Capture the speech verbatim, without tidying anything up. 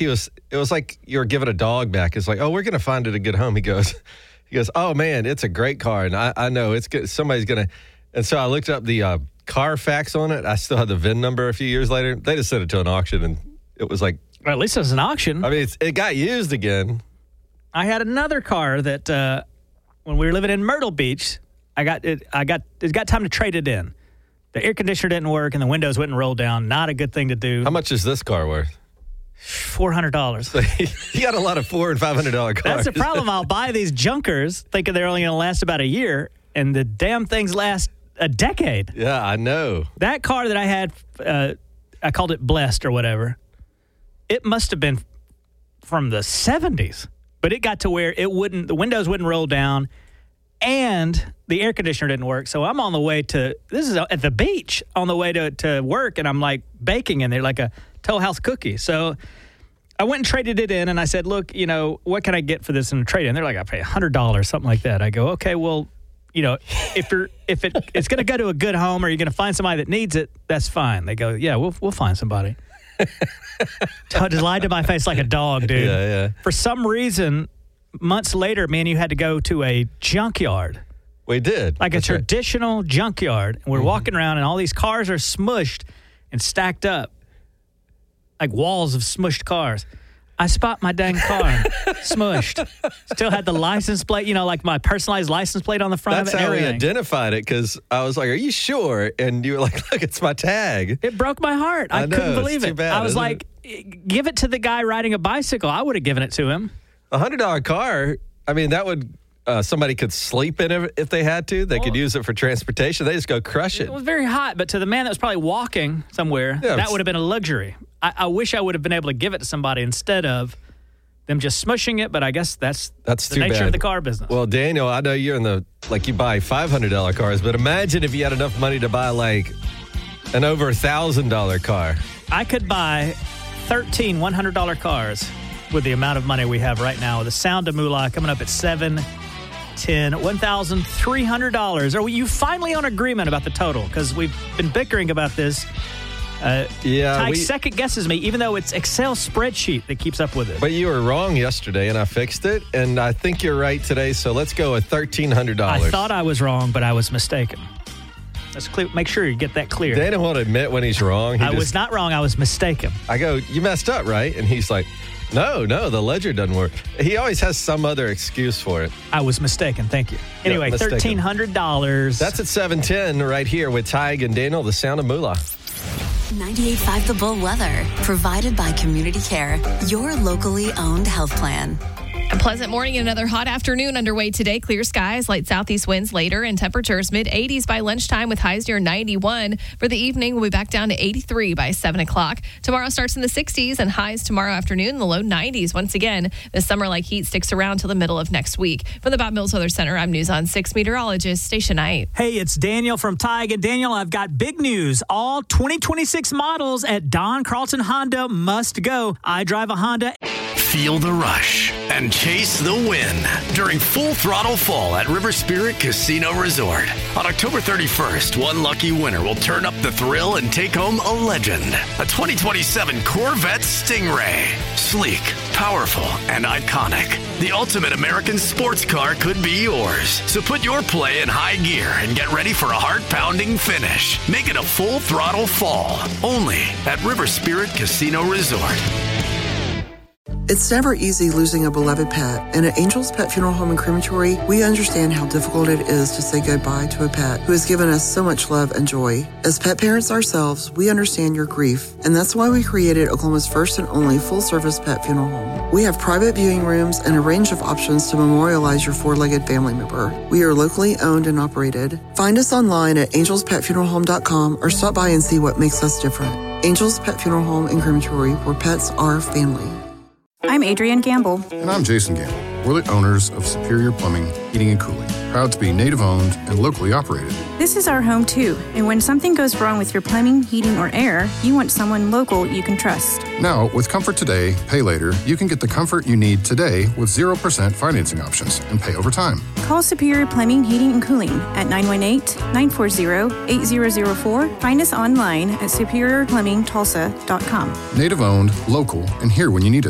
he was, it was like you were giving a dog back. It's like, oh, we're going to find it a good home. He goes, he goes, oh, man, it's a great car. And I, I know it's good. Somebody's going to. And so I looked up the uh, Carfax on it. I still had the V I N number a few years later. They just sent it to an auction, and it was like. Well, at least it was an auction. I mean, it's, it got used again. I had another car that uh, when we were living in Myrtle Beach, I got it. I got it got time to trade it in. The air conditioner didn't work, and the windows wouldn't roll down. Not a good thing to do. How much is this car worth? Four hundred dollars. So you got a lot of four and five hundred dollar cars. That's the problem. I'll buy these junkers, thinking they're only going to last about a year, and the damn things last a decade. Yeah, I know. That car that I had, uh, I called it Blessed or whatever. It must have been from the seventies. But it got to where it wouldn't, the windows wouldn't roll down, and the air conditioner didn't work. So I'm on the way to, this is at the beach, on the way to, to work, and I'm like baking in there like a Toll House cookie. So I went and traded it in, and I said, look, you know, what can I get for this in a trade-in? They're like, I pay one hundred dollars, something like that. I go, okay, well, you know, if you're if it it's going to go to a good home or you're going to find somebody that needs it, that's fine. They go, yeah, we'll we'll find somebody. Just lied to my face like a dog, dude. Yeah, yeah. For some reason, months later, me and you had to go to a junkyard. We did. Like That's a right. traditional junkyard. And we're mm-hmm. walking around, and all these cars are smushed and stacked up. Like walls of smushed cars. I spot my dang car, smushed. Still had the license plate, you know, like my personalized license plate on the front That's of it. That's how we identified it, because I was like, are you sure? And you were like, look, it's my tag. It broke my heart. I, I know, couldn't believe it's too it. bad, I was isn't like, give it to the guy riding a bicycle. I would have given it to him. A one hundred dollar car, I mean, that would, uh, somebody could sleep in it if they had to. They well, could use it for transportation. They just go crush it. It was very hot, but to the man that was probably walking somewhere, yeah, that would have been a luxury. I, I wish I would have been able to give it to somebody instead of them just smushing it, but I guess that's, that's the too nature bad. of the car business. Well, Daniel, I know you're in the, like you buy five hundred dollar cars, but imagine if you had enough money to buy like an over one thousand dollar car. I could buy thirteen one hundred dollar cars with the amount of money we have right now. The Sound of Moolah coming up at seven ten, one thousand three hundred dollars. Are you finally on agreement about the total? Because we've been bickering about this. Uh, yeah, Tyke we, second guesses me, even though it's Excel spreadsheet that keeps up with it. But you were wrong yesterday, and I fixed it, and I think you're right today, so let's go with thirteen hundred dollars. I thought I was wrong, but I was mistaken. Let's clear, make sure you get that clear. Dana won't admit when he's wrong. He I just, was not wrong. I was mistaken. I go, you messed up, right? And he's like, no, no, the ledger doesn't work. He always has some other excuse for it. I was mistaken. Thank you. Anyway, yeah, thirteen hundred dollars. That's at seven ten right here with Tyge and Daniel, the Sound of Moolah. ninety-eight point five The Bull weather, provided by Community Care, your locally owned health plan. A pleasant morning and another hot afternoon underway today. Clear skies, light southeast winds later, and temperatures mid eighties by lunchtime with highs near ninety-one. For the evening, we'll be back down to eighty-three by seven o'clock. Tomorrow starts in the sixties and highs tomorrow afternoon in the low nineties. Once again, the summer-like heat sticks around till the middle of next week. From the Bob Mills Weather Center, I'm News on six meteorologist Station Knight. Hey, it's Daniel from Tyge. And Daniel, I've got big news. All twenty twenty-six models at Don Carlton Honda must go. I drive a Honda. Feel the rush and chase the win during Full Throttle Fall at River Spirit Casino Resort. On October thirty-first, one lucky winner will turn up the thrill and take home a legend. A twenty twenty-seven Corvette Stingray. Sleek, powerful, and iconic. The ultimate American sports car could be yours. So put your play in high gear and get ready for a heart-pounding finish. Make it a Full Throttle Fall. Only at River Spirit Casino Resort. It's never easy losing a beloved pet, and at Angel's Pet Funeral Home and Crematory, we understand how difficult it is to say goodbye to a pet who has given us so much love and joy. As pet parents ourselves, we understand your grief, and that's why we created Oklahoma's first and only full-service pet funeral home. We have private viewing rooms and a range of options to memorialize your four-legged family member. We are locally owned and operated. Find us online at angels pet funeral home dot com or stop by and see what makes us different. Angel's Pet Funeral Home and Crematory, where pets are family. I'm Adrienne Gamble. And I'm Jason Gamble. We're the owners of Superior Plumbing, Heating, and Cooling. Proud to be native-owned and locally operated. This is our home, too. And when something goes wrong with your plumbing, heating, or air, you want someone local you can trust. Now, with Comfort Today, Pay Later, you can get the comfort you need today with zero percent financing options and pay over time. Call Superior Plumbing, Heating, and Cooling at nine one eight, nine four zero, eight zero zero four. Find us online at superior plumbing tulsa dot com. Native-owned, local, and here when you need us.